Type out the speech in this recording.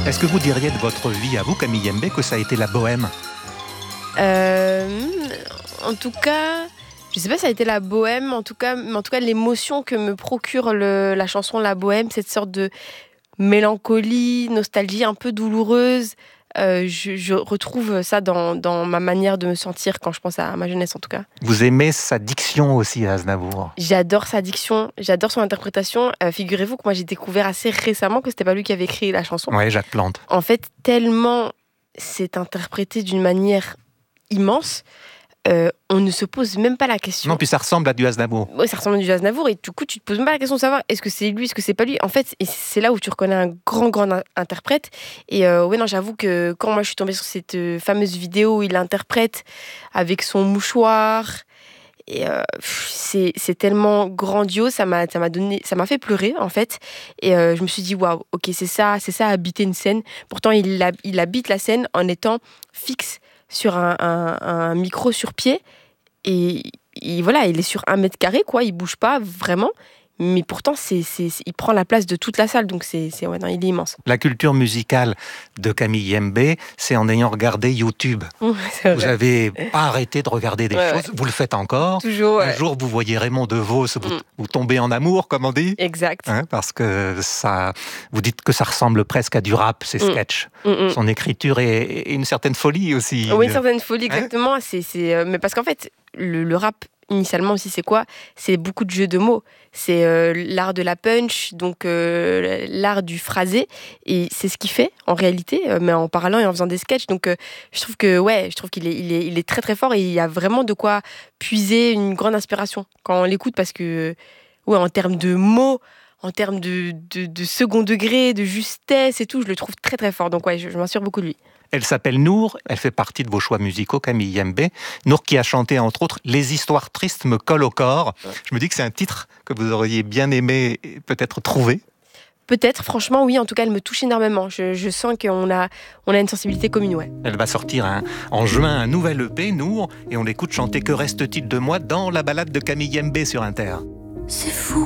Est-ce que vous diriez de votre vie à vous, Camille Yembe, que ça a été la bohème ? En tout cas, je sais pas si ça a été la bohème, mais en tout cas l'émotion que me procure la chanson La Bohème, cette sorte de mélancolie, nostalgie un peu douloureuse. Je retrouve ça dans ma manière de me sentir quand je pense à ma jeunesse en tout cas. Vous aimez sa diction aussi, Aznavour ? J'adore sa diction, j'adore son interprétation. Figurez-vous que moi j'ai découvert assez récemment que c'était pas lui qui avait écrit la chanson. Oui, Jacques Plante. En fait, tellement c'est interprété d'une manière immense, on ne se pose même pas la question. Non, puis ça ressemble à du Aznavour. Oui, ça ressemble à du Aznavour et du coup tu te poses même pas la question de savoir est-ce que c'est lui, est-ce que c'est pas lui. En fait, et c'est là où tu reconnais un grand interprète. Et ouais, non, j'avoue que quand moi je suis tombée sur cette fameuse vidéo où il interprète avec son mouchoir, et c'est tellement grandiose, ça m'a fait pleurer en fait. Et je me suis dit waouh, ok, c'est ça habiter une scène. Pourtant il habite la scène en étant fixe sur un micro sur pied et voilà, il est sur 1 mètre carré quoi, il bouge pas vraiment. Mais pourtant, il prend la place de toute la salle, donc ouais, non, il est immense. La culture musicale de Camille Yembe, c'est en ayant regardé YouTube. Vous n'avez pas arrêté de regarder des choses, vous le faites encore. Toujours, Un jour, vous voyez Raymond DeVos, vous tombez en amour, comme on dit. Exact. Parce que vous dites que ça ressemble presque à du rap, ces sketchs. Son écriture et une certaine folie aussi. Oui, une certaine folie, exactement. Mais parce qu'en fait, le rap, initialement aussi, c'est quoi ? C'est beaucoup de jeux de mots. C'est l'art de la punch, donc l'art du phrasé. Et c'est ce qu'il fait, en réalité, mais en parlant et en faisant des sketchs. Donc je trouve qu'il est très très fort et il y a vraiment de quoi puiser une grande inspiration quand on l'écoute parce que, ouais, en termes de mots, en termes de second degré, de justesse et tout, je le trouve très très fort. Donc ouais, je m'inspire beaucoup de lui. Elle s'appelle Nour, elle fait partie de vos choix musicaux, Camille Yembe. Nour qui a chanté, entre autres, « Les histoires tristes me collent au corps ». Je me dis que c'est un titre que vous auriez bien aimé peut-être trouver. Peut-être, franchement, oui. En tout cas, elle me touche énormément. Je sens qu'on a une sensibilité commune, ouais. Elle va sortir en juin un nouvel EP, Nour, et on l'écoute chanter « Que reste-t-il de moi » dans la balade de Camille Yembe sur Inter. C'est fou.